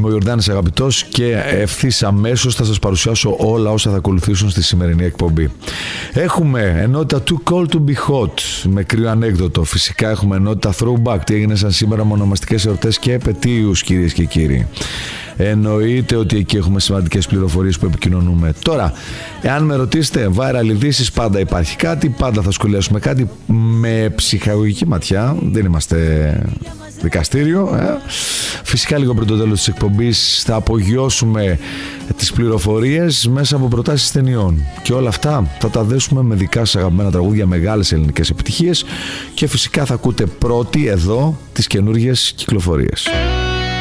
ο Ιορδάνης Αγαπητός και ευθύς αμέσως θα σας παρουσιάσω όλα όσα θα ακολουθήσουν στη σημερινή εκπομπή. Έχουμε ενότητα Too Cold to Be Hot με κρύο ανέκδοτο. Φυσικά έχουμε ενότητα Throwback, τι έγινε σαν σήμερα με ονομαστικές εορτές και επετείους, κυρίες και κύριοι. Εννοείται ότι εκεί έχουμε σημαντικές πληροφορίες που επικοινωνούμε. Τώρα, εάν με ρωτήσετε, viral ειδήσεις, πάντα υπάρχει κάτι, πάντα θα σχολιάσουμε κάτι με ψυχαγωγική ματιά. Δεν είμαστε δικαστήριο. Φυσικά λίγο πριν το τέλος της εκπομπής θα απογειώσουμε τις πληροφορίες μέσα από προτάσεις ταινιών. Και όλα αυτά θα τα δέσουμε με δικά σας αγαπημένα τραγούδια, μεγάλες ελληνικές επιτυχίες, και φυσικά θα ακούτε πρώτοι εδώ τις καινούργιες κυκλοφορίες.